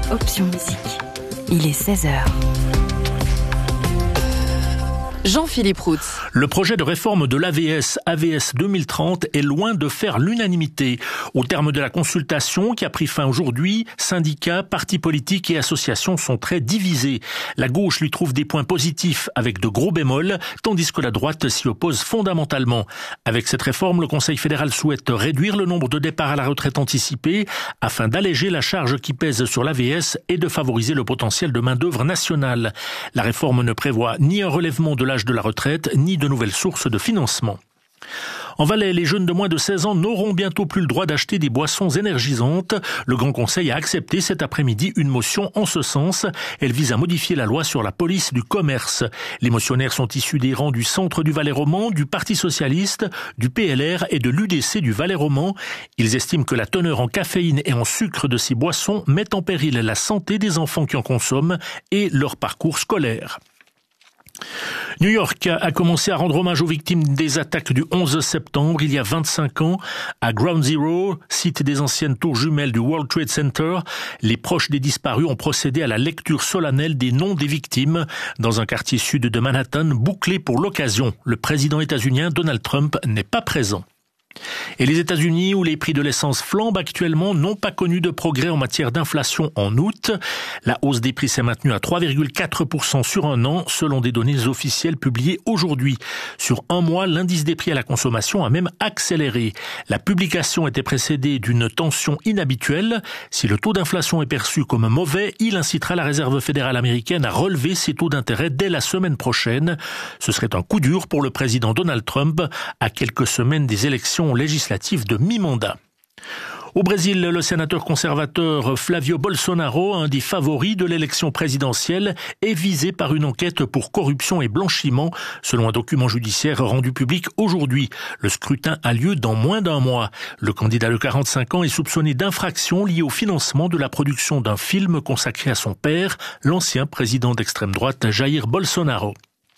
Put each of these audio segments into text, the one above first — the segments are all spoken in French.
Option Musique. Il est 16h. Jean-Philippe Roux. Le projet de réforme de l'AVS 2030 est loin de faire l'unanimité. Au terme de la consultation qui a pris fin aujourd'hui, syndicats, partis politiques et associations sont très divisés. La gauche lui trouve des points positifs avec de gros bémols, tandis que la droite s'y oppose fondamentalement. Avec cette réforme, le Conseil fédéral souhaite réduire le nombre de départs à la retraite anticipée afin d'alléger la charge qui pèse sur l'AVS et de favoriser le potentiel de main-d'œuvre nationale. La réforme ne prévoit ni un relèvement de l'âge de la retraite, ni de nouvelles sources de financement. En Valais, les jeunes de moins de 16 ans n'auront bientôt plus le droit d'acheter des boissons énergisantes. Le Grand Conseil a accepté cet après-midi une motion en ce sens. Elle vise à modifier la loi sur la police du commerce. Les motionnaires sont issus des rangs du Centre du Valais roman, du Parti socialiste, du PLR et de l'UDC du Valais roman. Ils estiment que la teneur en caféine et en sucre de ces boissons met en péril la santé des enfants qui en consomment et leur parcours scolaire. New York a commencé à rendre hommage aux victimes des attaques du 11 septembre, il y a 25 ans, à Ground Zero, site des anciennes tours jumelles du World Trade Center. Les proches des disparus ont procédé à la lecture solennelle des noms des victimes dans un quartier sud de Manhattan, bouclé pour l'occasion. Le président états-unien Donald Trump n'est pas présent. Et les États-Unis, où les prix de l'essence flambent actuellement, n'ont pas connu de progrès en matière d'inflation en août. La hausse des prix s'est maintenue à 3,4% sur un an, selon des données officielles publiées aujourd'hui. Sur un mois, l'indice des prix à la consommation a même accéléré. La publication était précédée d'une tension inhabituelle. Si le taux d'inflation est perçu comme mauvais, il incitera la Réserve fédérale américaine à relever ses taux d'intérêt dès la semaine prochaine. Ce serait un coup dur pour le président Donald Trump, à quelques semaines des élections législatives de mi-mandat. Au Brésil, le sénateur conservateur Flavio Bolsonaro, un des favoris de l'élection présidentielle, est visé par une enquête pour corruption et blanchiment, selon un document judiciaire rendu public aujourd'hui. Le scrutin a lieu dans moins d'un mois. Le candidat de 45 ans est soupçonné d'infractions liées au financement de la production d'un film consacré à son père, l'ancien président d'extrême droite Jair Bolsonaro.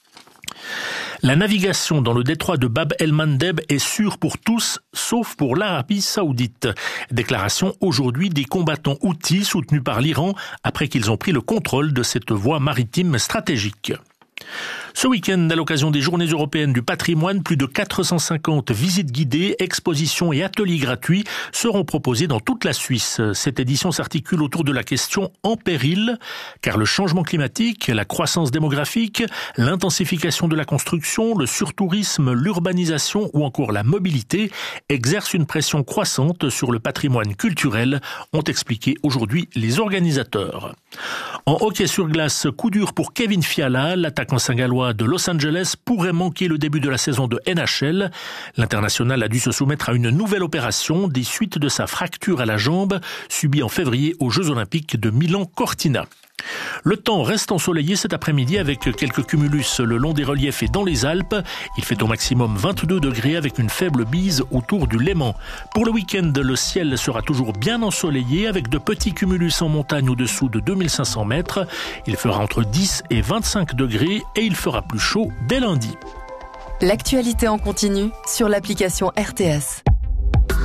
La navigation dans le détroit de Bab el-Mandeb est sûre pour tous, sauf pour l'Arabie Saoudite. Déclaration aujourd'hui des combattants houthis soutenus par l'Iran après qu'ils ont pris le contrôle de cette voie maritime stratégique. Ce week-end, à l'occasion des Journées européennes du patrimoine, plus de 450 visites guidées, expositions et ateliers gratuits seront proposés dans toute la Suisse. Cette édition s'articule autour de la question en péril, car le changement climatique, la croissance démographique, l'intensification de la construction, le surtourisme, l'urbanisation ou encore la mobilité exercent une pression croissante sur le patrimoine culturel, ont expliqué aujourd'hui les organisateurs. En hockey sur glace, coup dur pour Kevin Fiala, l'attaquant saint-gallois de Los Angeles pourrait manquer le début de la saison de NHL. L'international a dû se soumettre à une nouvelle opération des suites de sa fracture à la jambe subie en février aux Jeux Olympiques de Milan-Cortina. Le temps reste ensoleillé cet après-midi avec quelques cumulus le long des reliefs et dans les Alpes. Il fait au maximum 22 degrés avec une faible bise autour du Léman. Pour le week-end, le ciel sera toujours bien ensoleillé avec de petits cumulus en montagne au-dessous de 2500 mètres. Il fera entre 10 et 25 degrés et il fera plus chaud dès lundi. L'actualité en continu sur l'application RTS.